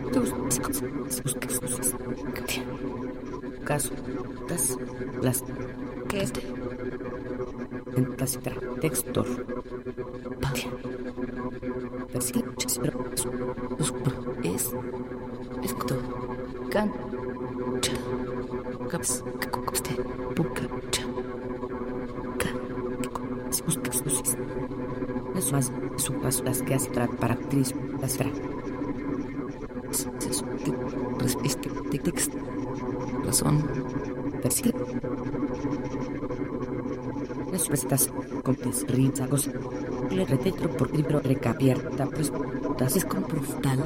tus caso, las que en clasitra textor es esto can caps coste puca es más su paso las que hace para actriz las texto razón persigue las restas con risagos le retetro por libro recabierta pues es con proftal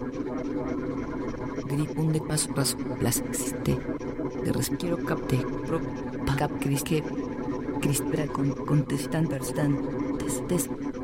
gripun de paso las existe de respiro capte pro cap cris que crispera con contestan verstantes